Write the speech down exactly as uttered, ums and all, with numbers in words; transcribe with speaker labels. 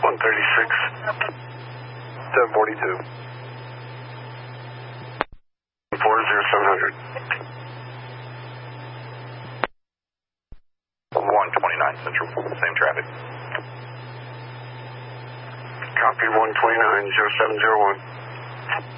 Speaker 1: one thirty-six. seven forty-two. four zero seven hundred. one twenty-nine Central, same traffic. Copy one twenty-nine, zero seven zero one.